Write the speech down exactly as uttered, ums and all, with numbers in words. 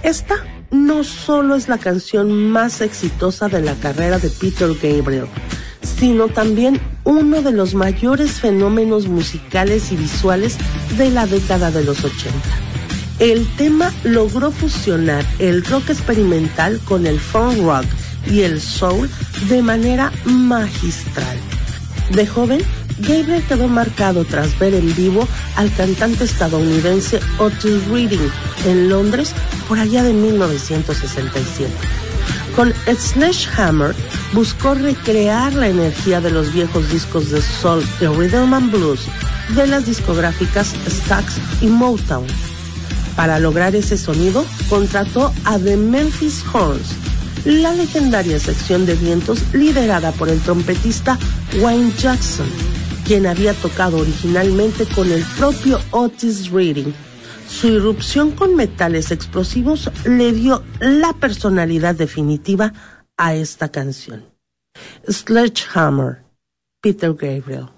Esta no solo es la canción más exitosa de la carrera de Peter Gabriel, sino también uno de los mayores fenómenos musicales y visuales de la década de los ochenta. El tema logró fusionar el rock experimental con el funk rock y el soul de manera magistral. De joven, Gabriel quedó marcado tras ver en vivo al cantante estadounidense Otis Redding en Londres por allá de mil novecientos sesenta y siete. Con Sledgehammer buscó recrear la energía de los viejos discos de soul y rhythm and blues de las discográficas Stax y Motown. Para lograr ese sonido, contrató a The Memphis Horns, la legendaria sección de vientos liderada por el trompetista Wayne Jackson, quien había tocado originalmente con el propio Otis Redding. Su irrupción con metales explosivos le dio la personalidad definitiva a esta canción. Sledgehammer, Peter Gabriel.